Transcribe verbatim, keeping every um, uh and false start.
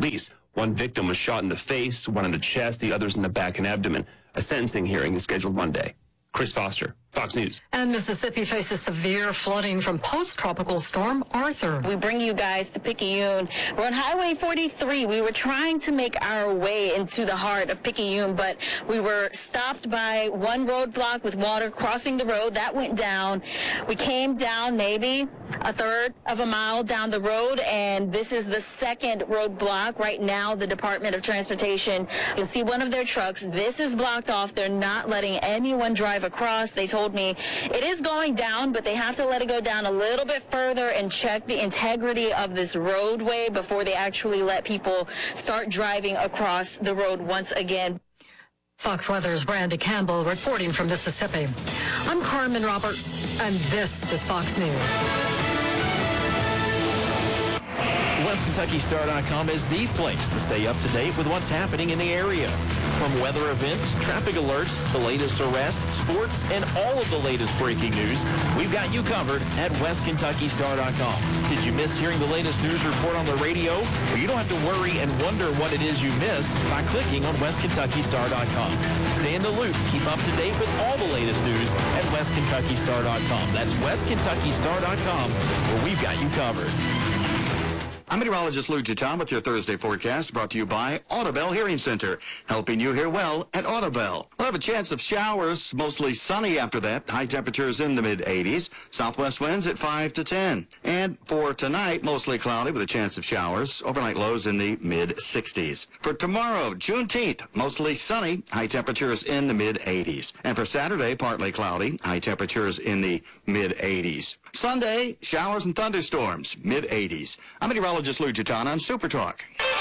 police. One victim was shot in the face, one in the chest, the others in the back and abdomen. A sentencing hearing is scheduled Monday. Chris Foster, Fox News. And Mississippi faces severe flooding from post-tropical storm Arthur. We bring you guys to Picayune. We're on Highway forty-three. We were trying to make our way into the heart of Picayune, but we were stopped by one roadblock with water crossing the road. That went down. We came down maybe a third of a mile down the road, and this is the second roadblock. Right now, the Department of Transportation, you can see one of their trucks. This is blocked off. They're not letting anyone drive across. They told me it is going down, but they have to let it go down a little bit further and check the integrity of this roadway before they actually let people start driving across the road once again. Fox Weather's Brandy Campbell reporting from Mississippi. I'm Carmen Roberts, and this is Fox News. West Kentucky Star dot com is the place to stay up to date with what's happening in the area. From weather events, traffic alerts, the latest arrests, sports, and all of the latest breaking news, we've got you covered at West Kentucky Star dot com. Did you miss hearing the latest news report on the radio? Well, you don't have to worry and wonder what it is you missed by clicking on West Kentucky Star dot com. Stay in the loop. Keep up to date with all the latest news at West Kentucky Star dot com. That's West Kentucky Star dot com, where we've got you covered. I'm meteorologist Lou Giton with your Thursday forecast, brought to you by Audubell Hearing Center, helping you hear well at Audubell. We'll have a chance of showers, mostly sunny after that. High temperatures in the mid eighties. Southwest winds at five to ten. And for tonight, mostly cloudy with a chance of showers. Overnight lows in the mid sixties. For tomorrow, Juneteenth, mostly sunny. High temperatures in the mid eighties. And for Saturday, partly cloudy. High temperatures in the mid eighties. Sunday, showers and thunderstorms, mid eighties. I'm meteorologist Lou Giton on Super Talk.